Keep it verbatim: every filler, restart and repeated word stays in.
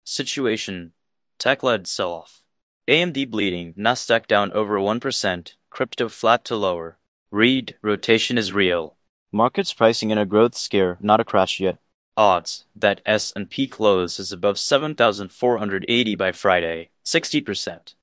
Situation. Tech-led sell-off. A M D bleeding, Nasdaq down over one percent, crypto flat to lower. Read, rotation is real. Markets pricing in a growth scare, not a crash yet. Odds that S and P close is above seven thousand four hundred eighty by Friday, sixty percent.